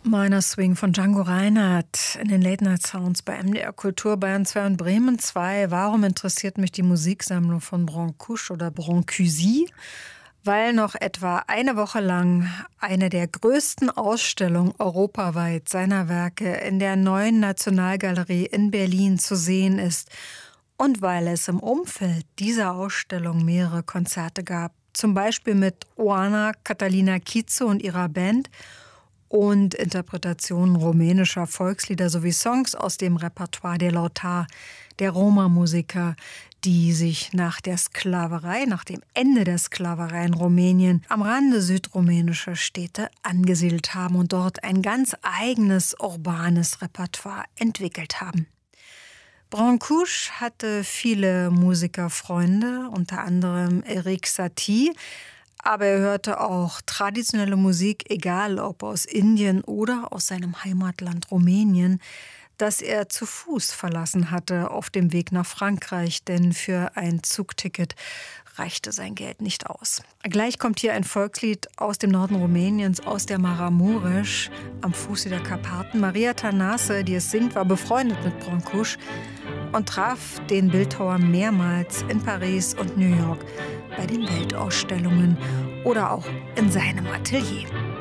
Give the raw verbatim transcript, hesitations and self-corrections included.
Meiner Swing von Django Reinhardt in den Late Night Sounds bei M D R Kultur Bayern zwei und Bremen zwei. Warum interessiert mich die Musiksammlung von Brancusi oder Brancusi? Weil noch etwa eine Woche lang eine der größten Ausstellungen europaweit seiner Werke in der Neuen Nationalgalerie in Berlin zu sehen ist und weil es im Umfeld dieser Ausstellung mehrere Konzerte gab, zum Beispiel mit Oana Catalina Kitsu und ihrer Band und Interpretationen rumänischer Volkslieder sowie Songs aus dem Repertoire der Lautar, der Roma-Musiker, die sich nach der Sklaverei, nach dem Ende der Sklaverei in Rumänien am Rande südrumänischer Städte angesiedelt haben und dort ein ganz eigenes urbanes Repertoire entwickelt haben. Brancusi hatte viele Musikerfreunde, unter anderem Erik Satie, aber er hörte auch traditionelle Musik, egal ob aus Indien oder aus seinem Heimatland Rumänien, das er zu Fuß verlassen hatte auf dem Weg nach Frankreich, denn für ein Zugticket reichte sein Geld nicht aus. Gleich kommt hier ein Volkslied aus dem Norden Rumäniens, aus der Maramuresch, am Fuße der Karpaten. Maria Tănase, die es singt, war befreundet mit Brancusi und traf den Bildhauer mehrmals in Paris und New York bei den Weltausstellungen oder auch in seinem Atelier.